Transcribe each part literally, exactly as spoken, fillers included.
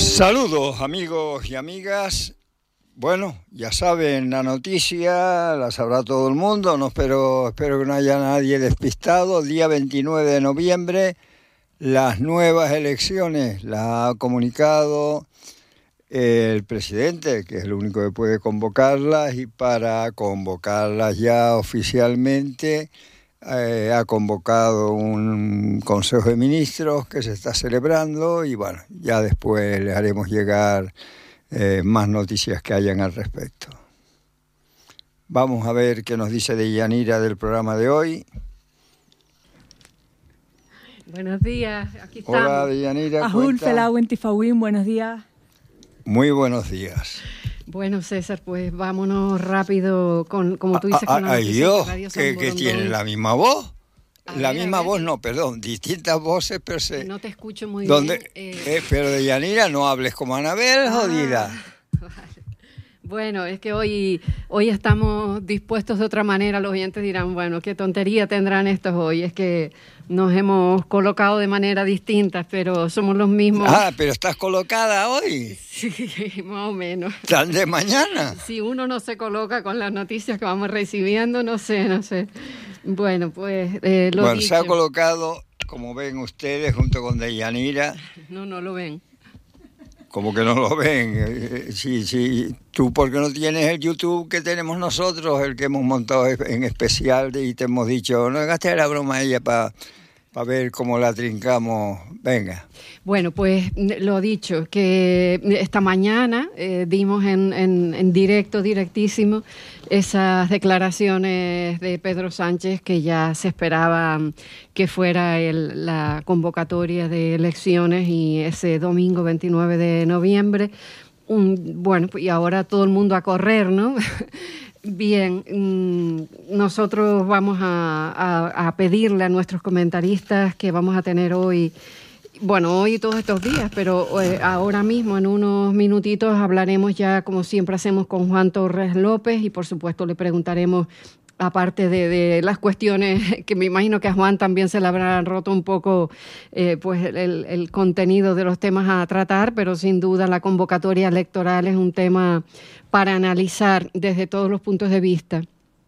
Saludos amigos y amigas. Bueno, ya saben la noticia, la sabrá todo el mundo, no espero, espero que no haya nadie despistado. Día veintinueve de noviembre, las nuevas elecciones las ha comunicado el presidente, que es el único que puede convocarlas, y para convocarlas ya oficialmente eh, ha convocado un Consejo de Ministros que se está celebrando y bueno, ya después les haremos llegar eh, más noticias que hayan al respecto. Vamos a ver qué nos dice Deyanira del programa de hoy. Buenos días, aquí estamos. Hola Deyanira. Ahul Felawen Tifawin, buenos días. Muy buenos días. Bueno, César, pues vámonos rápido con, como tú dices, ah, con la ¡Ay noticia Dios! de Radio ¿Que, que tienen la misma voz? A la ver, misma ver. voz, no, perdón, distintas voces, pero se... No te escucho muy ¿Dónde? bien. Eh... Eh, pero Deyanira, no hables como Anabel, ah, jodida. Vale. Bueno, es que hoy, hoy estamos dispuestos de otra manera. Los oyentes dirán, bueno, qué tontería tendrán estos hoy. Es que nos hemos colocado de manera distinta, pero somos los mismos. Ah, pero estás colocada hoy. Sí, más o menos. ¿Tan de mañana? Si uno no se coloca con las noticias que vamos recibiendo, no sé, no sé. Bueno, pues eh, lo Bueno, dicho. se ha colocado, como ven ustedes, junto con Deyanira. No, no lo ven. Como que no lo ven. Sí, sí. Tú porque no tienes el YouTube que tenemos nosotros, el que hemos montado en especial, y te hemos dicho, no gastes la broma a ella para pa ver cómo la trincamos. Venga. Bueno, pues lo dicho, que esta mañana eh, dimos en, en, en directo, directísimo, esas declaraciones de Pedro Sánchez que ya se esperaba que fuera el, la convocatoria de elecciones y ese domingo veintinueve de noviembre. Un, bueno, y ahora todo el mundo a correr, ¿no? Bien, nosotros vamos a, a, a pedirle a nuestros comentaristas que vamos a tener hoy, bueno, hoy y todos estos días, pero eh, ahora mismo en unos minutitos hablaremos ya, como siempre hacemos, con Juan Torres López y por supuesto le preguntaremos, aparte de, de las cuestiones que me imagino que a Juan también se le habrán roto un poco eh, pues el, el contenido de los temas a tratar, pero sin duda la convocatoria electoral es un tema para analizar desde todos los puntos de vista.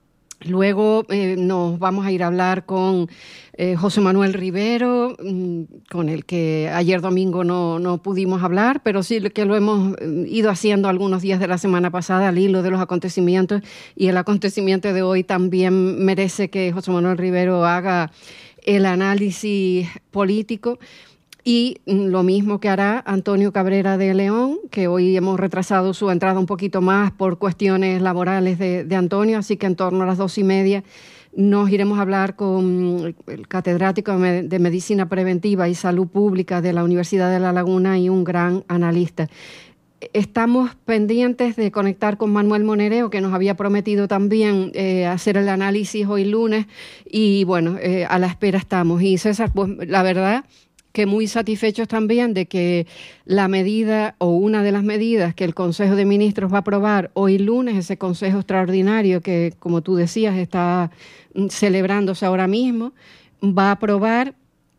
Luego eh, nos vamos a ir a hablar con eh, José Manuel Rivero, mmm, con el que ayer domingo no, no pudimos hablar, pero sí que lo hemos ido haciendo algunos días de la semana pasada al hilo de los acontecimientos, y el acontecimiento de hoy también merece que José Manuel Rivero haga el análisis político. Y lo mismo que hará Antonio Cabrera de León, que hoy hemos retrasado su entrada un poquito más por cuestiones laborales de, de Antonio, así que en torno a las dos y media nos iremos a hablar con el catedrático de Medicina Preventiva y Salud Pública de la Universidad de La Laguna y un gran analista. Estamos pendientes de conectar con Manuel Monereo, que nos había prometido también eh, hacer el análisis hoy lunes, y bueno, eh, a la espera estamos. Y César, pues la verdad que muy satisfechos también de que la medida o una de las medidas que el Consejo de Ministros va a aprobar hoy lunes, ese Consejo Extraordinario que, como tú decías, está celebrándose ahora mismo, va a aprobar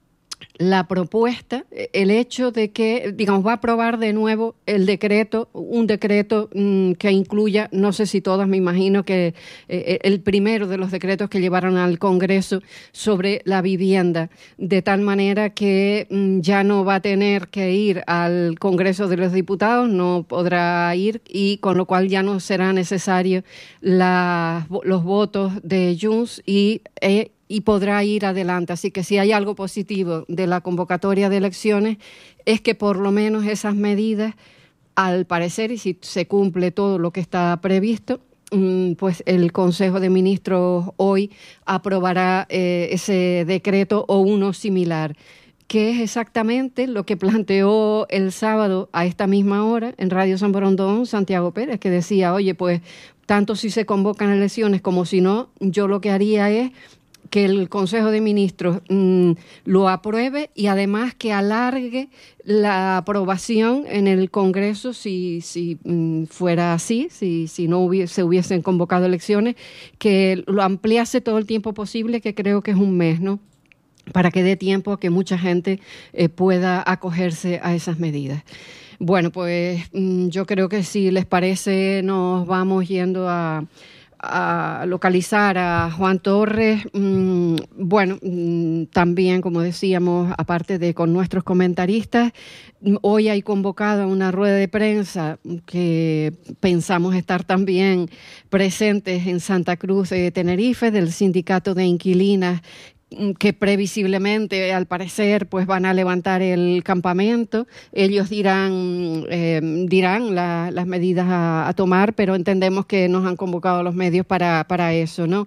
la propuesta, el hecho de que, digamos, va a aprobar de nuevo el decreto, un decreto mmm, que incluya, no sé si todas, me imagino que eh, el primero de los decretos que llevaron al Congreso sobre la vivienda, de tal manera que mmm, ya no va a tener que ir al Congreso de los Diputados, no podrá ir, y con lo cual ya no será necesario la, los votos de Junts y eh, y podrá ir adelante. Así que si hay algo positivo de la convocatoria de elecciones es que por lo menos esas medidas, al parecer, y si se cumple todo lo que está previsto, pues el Consejo de Ministros hoy aprobará eh, ese decreto o uno similar, que es exactamente lo que planteó el sábado a esta misma hora en Radio San Borondón Santiago Pérez, que decía, oye, pues tanto si se convocan elecciones como si no, yo lo que haría es que el Consejo de Ministros mmm, lo apruebe y además que alargue la aprobación en el Congreso si, si mmm, fuera así, si, si no hubiese, se hubiesen convocado elecciones, que lo ampliase todo el tiempo posible, que creo que es un mes, ¿no?, para que dé tiempo a que mucha gente eh, pueda acogerse a esas medidas. Bueno, pues yo creo que si les parece nos vamos yendo a... a localizar a Juan Torres. Mmm, bueno, mmm, también, como decíamos, aparte de con nuestros comentaristas, hoy hay convocada una rueda de prensa que pensamos estar también presentes en Santa Cruz de Tenerife, del Sindicato de Inquilinas, que previsiblemente, al parecer, pues van a levantar el campamento. Ellos dirán eh, dirán la, las medidas a, a tomar, pero entendemos que nos han convocado los medios para, para eso, ¿no?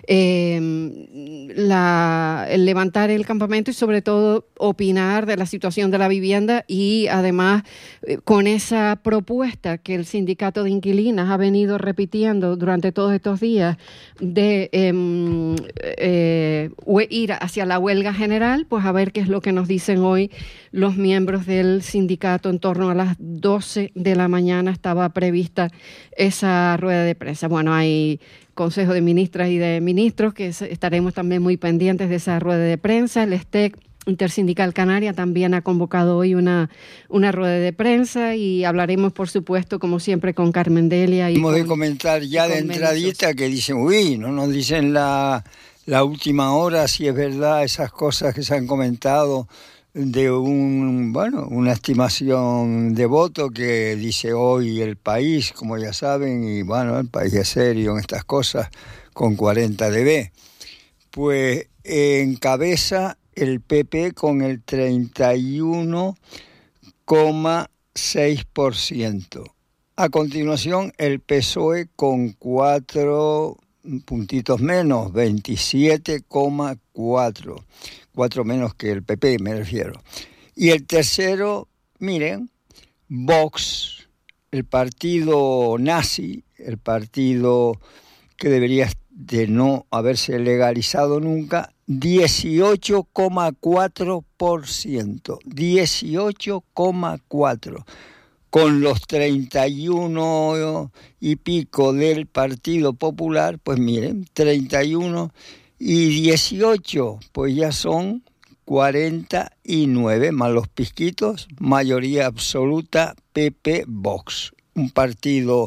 Eh, la, el levantar el campamento y, sobre todo, opinar de la situación de la vivienda y, además, eh, con esa propuesta que el Sindicato de Inquilinas ha venido repitiendo durante todos estos días de eh, eh, ir hacia la huelga general, pues a ver qué es lo que nos dicen hoy los miembros del sindicato. En torno a las doce de la mañana estaba prevista esa rueda de prensa. Bueno, hay Consejo de Ministras y de Ministros que estaremos también muy pendientes de esa rueda de prensa. El S T E C Intersindical Canaria también ha convocado hoy una, una rueda de prensa y hablaremos, por supuesto, como siempre, con Carmen Delia. Y Hemos con, de comentar ya de entradita Menezes. Que dicen, uy, no nos dicen la... la última hora, si es verdad, esas cosas que se han comentado de un, bueno, una estimación de voto que dice hoy El País, como ya saben, y bueno, El País es serio en estas cosas, con cuarenta decibelios. Pues eh, encabeza el P P con el treinta y uno coma seis por ciento. A continuación, el P S O E con cuatro puntitos menos, veintisiete coma cuatro, cuatro menos que el P P, me refiero. Y el tercero, miren, Vox, el partido nazi, el partido que debería de no haberse legalizado nunca, dieciocho coma cuatro por ciento, dieciocho coma cuatro por ciento. Con los treinta y uno y pico del Partido Popular, pues miren, treinta y uno y dieciocho, pues ya son cuarenta y nueve, más los pisquitos, mayoría absoluta P P Vox. Un partido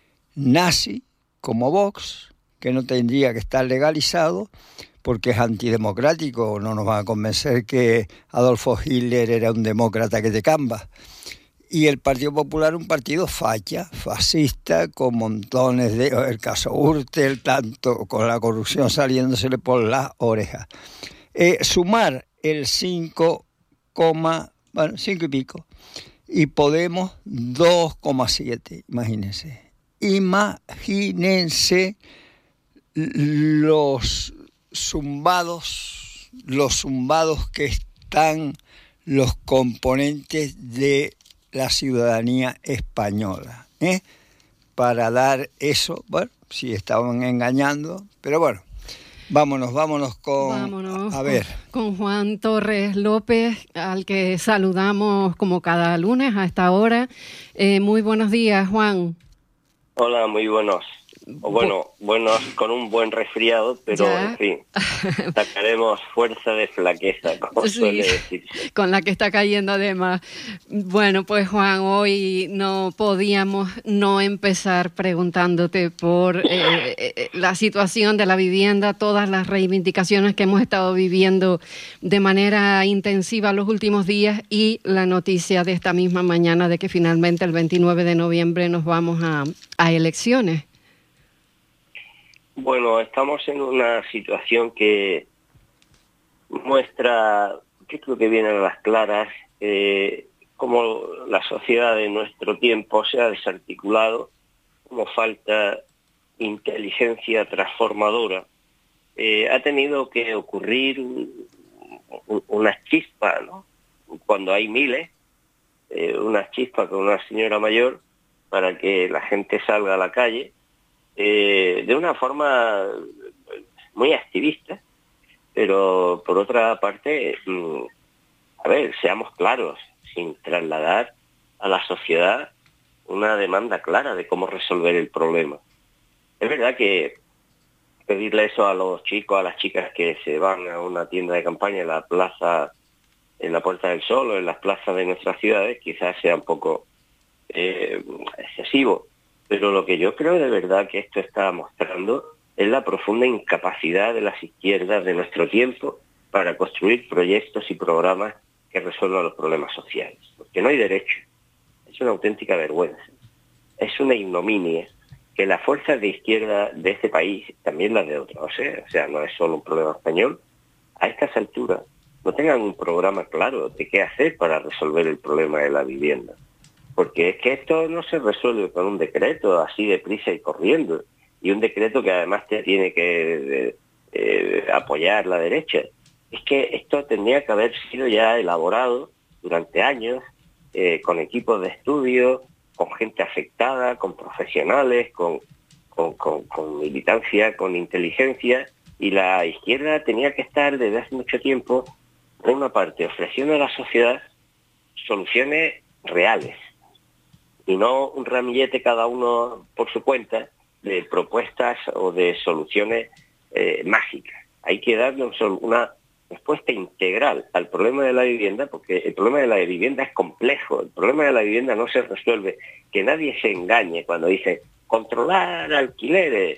nazi como Vox, que no tendría que estar legalizado, porque es antidemocrático. No nos van a convencer que Adolfo Hitler era un demócrata que te camba. Y el Partido Popular, un partido facha, fascista, con montones de... El caso Gürtel, tanto con la corrupción saliéndosele por las orejas. Eh, sumar el cinco, bueno, cinco y pico. Y Podemos dos coma siete, imagínense. Imagínense los zumbados, los zumbados que están los componentes de la ciudadanía española, ¿eh? Para dar eso, bueno, si estaban engañando, pero bueno, vámonos, vámonos con, vámonos a ver. Con, con Juan Torres López, al que saludamos como cada lunes a esta hora. Eh, muy buenos días, Juan. Hola, muy buenos. O bueno, buenos con un buen resfriado, pero ya. En fin, sacaremos fuerza de flaqueza, como sí, suele decirse. Con la que está cayendo además. Bueno, pues Juan, hoy no podíamos no empezar preguntándote por eh, eh, la situación de la vivienda, todas las reivindicaciones que hemos estado viviendo de manera intensiva los últimos días y la noticia de esta misma mañana de que finalmente el veintinueve de noviembre nos vamos a, a elecciones. Bueno, estamos en una situación que muestra, yo creo que viene a las claras, eh, cómo la sociedad de nuestro tiempo se ha desarticulado, cómo falta inteligencia transformadora. Eh, ha tenido que ocurrir un, un, una chispa, ¿no? Cuando hay miles, eh, una chispa con una señora mayor para que la gente salga a la calle. Eh, de una forma muy activista, pero por otra parte, mmm, a ver, seamos claros, sin trasladar a la sociedad una demanda clara de cómo resolver el problema. Es verdad que pedirle eso a los chicos, a las chicas que se van a una tienda de campaña en la plaza, en la Puerta del Sol o en las plazas de nuestras ciudades, quizás sea un poco eh, excesivo. Pero lo que yo creo de verdad que esto está mostrando es la profunda incapacidad de las izquierdas de nuestro tiempo para construir proyectos y programas que resuelvan los problemas sociales. Porque no hay derecho. Es una auténtica vergüenza. Es una ignominia que las fuerzas de izquierda de este país, también las de otros, ¿eh? O sea, no es solo un problema español, a estas alturas no tengan un programa claro de qué hacer para resolver el problema de la vivienda. Porque es que esto no se resuelve con un decreto así de prisa y corriendo, y un decreto que además te tiene que eh, eh, apoyar la derecha. Es que esto tendría que haber sido ya elaborado durante años, eh, con equipos de estudio, con gente afectada, con profesionales, con, con, con, con militancia, con inteligencia, y la izquierda tenía que estar desde hace mucho tiempo, por una parte, ofreciendo a la sociedad soluciones reales, y no un ramillete cada uno por su cuenta de propuestas o de soluciones eh, mágicas. Hay que darle una respuesta integral al problema de la vivienda, porque el problema de la vivienda es complejo. El problema de la vivienda no se resuelve. Que nadie se engañe cuando dice controlar alquileres,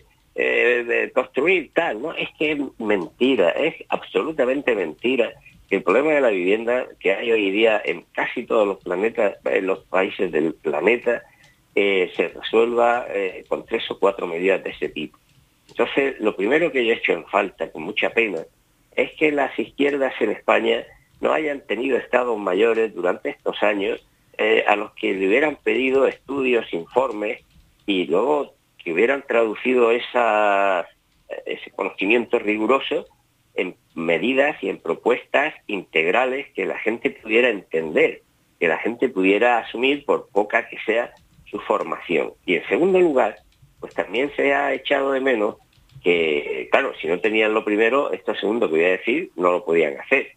eh, construir tal. No, es que es mentira, es absolutamente mentira que el problema de la vivienda que hay hoy día en casi todos los planetas, en los países del planeta, eh, se resuelva eh, con tres o cuatro medidas de ese tipo. Entonces, lo primero que yo he hecho en falta, con mucha pena, es que las izquierdas en España no hayan tenido estados mayores durante estos años eh, a los que le hubieran pedido estudios, informes, y luego que hubieran traducido esa, ese conocimiento riguroso en medidas y en propuestas integrales que la gente pudiera entender, que la gente pudiera asumir por poca que sea su formación. Y en segundo lugar, pues también se ha echado de menos que, claro, si no tenían lo primero, esto segundo que voy a decir, no lo podían hacer.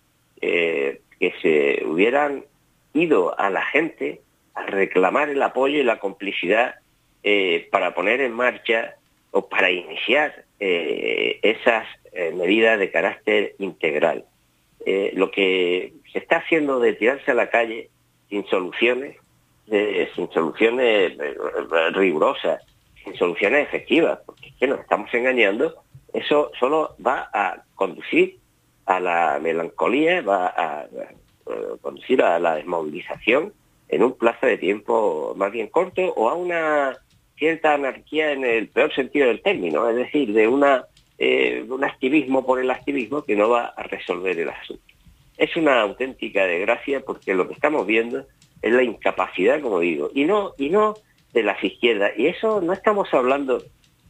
Eh, que se hubieran ido a la gente a reclamar el apoyo y la complicidad eh, para poner en marcha o para iniciar eh, esas eh, medidas de carácter integral. Eh, lo que se está haciendo de tirarse a la calle sin soluciones, eh, sin soluciones eh, rigurosas, sin soluciones efectivas, porque es que nos estamos engañando, eso solo va a conducir a la melancolía, va a, a, a conducir a la desmovilización en un plazo de tiempo más bien corto, o a una cierta anarquía en el peor sentido del término, es decir, de una eh, un activismo por el activismo que no va a resolver el asunto. Es una auténtica desgracia porque lo que estamos viendo es la incapacidad, como digo, y no y no de las izquierdas. Y eso no estamos hablando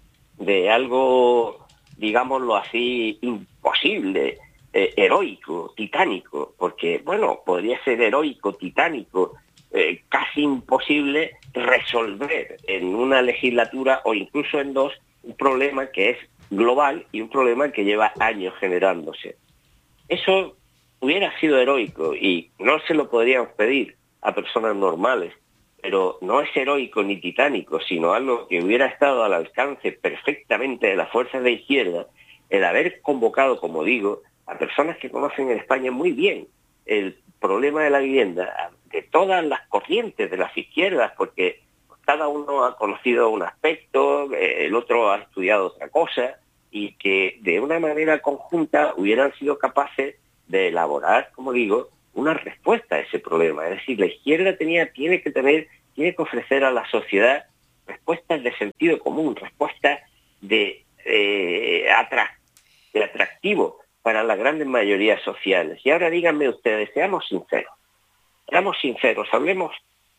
de algo, digámoslo así, imposible, eh, heroico, titánico, porque, bueno, podría ser heroico, titánico, eh, casi imposible resolver en una legislatura o incluso en dos un problema que es global y un problema que lleva años generándose. Eso hubiera sido heroico y no se lo podríamos pedir a personas normales, pero no es heroico ni titánico, sino algo que hubiera estado al alcance perfectamente de las fuerzas de izquierda, el haber convocado, como digo, a personas que conocen en España muy bien el problema de la vivienda, de todas las corrientes de las izquierdas, porque cada uno ha conocido un aspecto, el otro ha estudiado otra cosa, y que de una manera conjunta hubieran sido capaces de elaborar, como digo, una respuesta a ese problema. Es decir, la izquierda tenía, tiene que tener, tiene que ofrecer a la sociedad respuestas de sentido común, respuestas de, eh, atrac- de atractivo para las grandes mayorías sociales. Y ahora díganme ustedes, seamos sinceros, seamos sinceros, hablemos,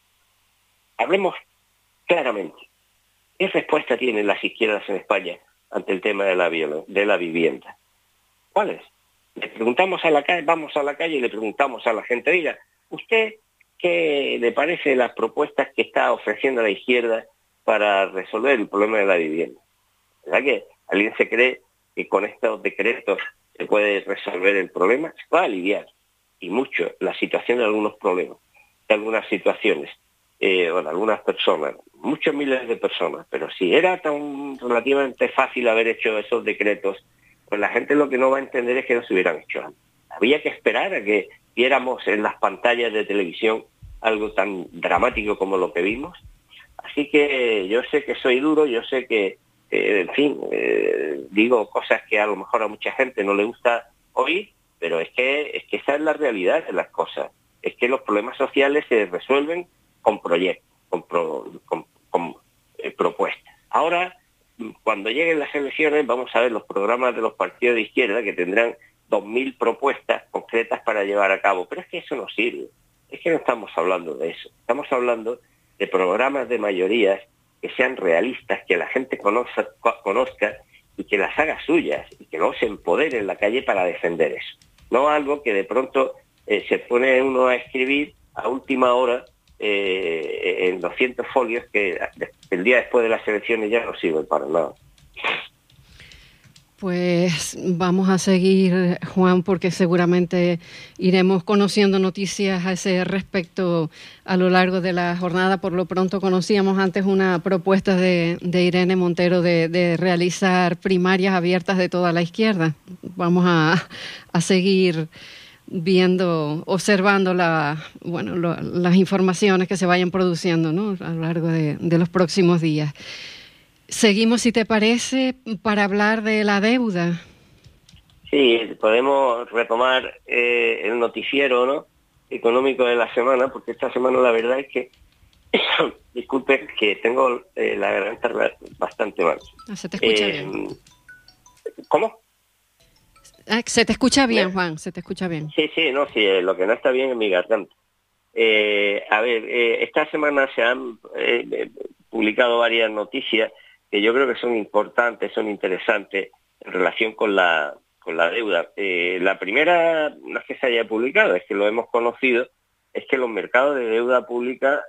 hablemos claramente. ¿Qué respuesta tienen las izquierdas en España ante el tema de la, de la vivienda? ¿Cuál es? Le preguntamos a la calle, vamos a la calle y le preguntamos a la gente, diga, ¿usted qué le parece las propuestas que está ofreciendo la izquierda para resolver el problema de la vivienda? ¿Verdad que alguien se cree que con estos decretos se puede resolver el problema? Se puede aliviar, y mucho, la situación de algunos problemas, de algunas situaciones, eh, o de algunas personas, muchos miles de personas, pero si era tan relativamente fácil haber hecho esos decretos, pues la gente lo que no va a entender es que no se hubieran hecho antes. Había que esperar a que viéramos en las pantallas de televisión algo tan dramático como lo que vimos. Así que yo sé que soy duro, yo sé que, eh, en fin, eh, digo cosas que a lo mejor a mucha gente no le gusta oír, pero es que, es que esa es la realidad de las cosas. Es que los problemas sociales se resuelven con proyectos, con, pro, con, con eh, propuestas. Ahora, cuando lleguen las elecciones, vamos a ver los programas de los partidos de izquierda que tendrán dos mil propuestas concretas para llevar a cabo. Pero es que eso no sirve. Es que no estamos hablando de eso. Estamos hablando de programas de mayorías que sean realistas, que la gente conozca, conozca y que las haga suyas y que no se empodere en la calle para defender eso. No algo que de pronto eh, se pone uno a escribir a última hora eh, en doscientos folios que el día después de las elecciones ya no sirven para nada. Pues vamos a seguir, Juan, porque seguramente iremos conociendo noticias a ese respecto a lo largo de la jornada. Por lo pronto conocíamos antes una propuesta de, de Irene Montero de, de realizar primarias abiertas de toda la izquierda. Vamos a, a seguir viendo, observando la, bueno, lo, las informaciones que se vayan produciendo, ¿no?, a lo largo de, de los próximos días. Seguimos, si te parece, para hablar de la deuda. Sí, podemos retomar eh, el noticiero, ¿no?, económico de la semana, porque esta semana la verdad es que, disculpe, que tengo eh, la garganta bastante mal. Ah, se te escucha eh, bien. ¿Cómo? Ah, se te escucha bien, Juan, se te escucha bien. Sí, sí, no, sí, eh, lo que no está bien es mi garganta. Eh, a ver, eh, esta semana se han eh, publicado varias noticias que yo creo que son importantes, son interesantes en relación con la con la deuda. Eh, la primera, no es que se haya publicado, es que lo hemos conocido, es que los mercados de deuda pública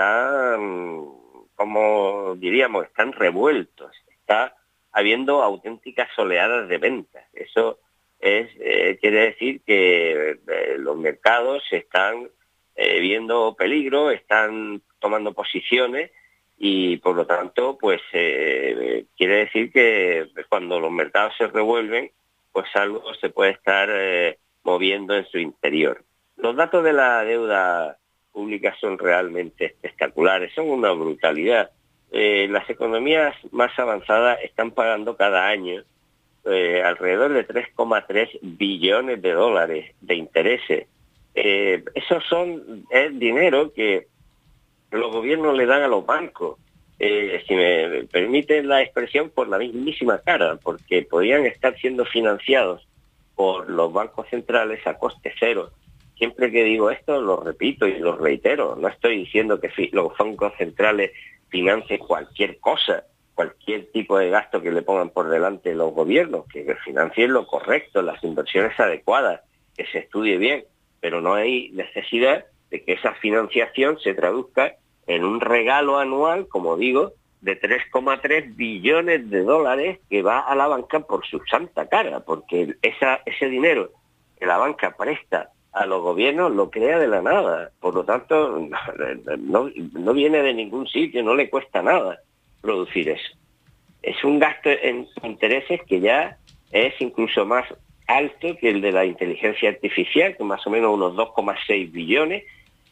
están, como diríamos, están revueltos. Está habiendo auténticas oleadas de ventas. Eso es eh, quiere decir que eh, los mercados están eh, viendo peligro, están tomando posiciones, y por lo tanto, pues eh, quiere decir que cuando los mercados se revuelven, pues algo se puede estar eh, moviendo en su interior. Los datos de la deuda pública son realmente espectaculares, son una brutalidad. Eh, las economías más avanzadas están pagando cada año eh, alrededor de tres coma tres billones de dólares de intereses. Eh, esos son es dinero que los gobiernos le dan a los bancos, eh, si me permiten la expresión, por la mismísima cara, porque podrían estar siendo financiados por los bancos centrales a coste cero. Siempre que digo esto, lo repito y lo reitero, no estoy diciendo que fi- los bancos centrales financien cualquier cosa, cualquier tipo de gasto que le pongan por delante los gobiernos, que financien lo correcto, las inversiones adecuadas, que se estudie bien, pero no hay necesidad de que esa financiación se traduzca en un regalo anual, como digo, de tres coma tres billones de dólares que va a la banca por su santa cara, porque esa, ese dinero que la banca presta a los gobiernos lo crea de la nada. Por lo tanto, no, no, no viene de ningún sitio, no le cuesta nada producir eso. Es un gasto en intereses que ya es incluso más alto que el de la inteligencia artificial, que más o menos unos dos coma seis billones,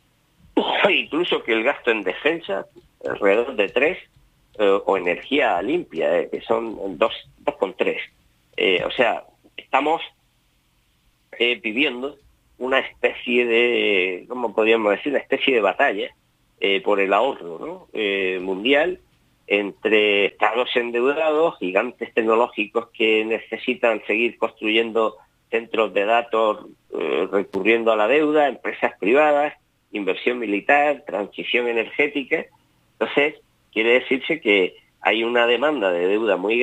incluso que el gasto en defensa, alrededor de tres, eh, o energía limpia, eh, que son dos coma tres. Eh, o sea, estamos eh, viviendo una especie de, ¿cómo podríamos decir? Una especie de batalla eh, por el ahorro, ¿no?, eh, mundial, entre estados endeudados, gigantes tecnológicos que necesitan seguir construyendo centros de datos eh, recurriendo a la deuda, empresas privadas, inversión militar, transición energética. Entonces, quiere decirse que hay una demanda de deuda muy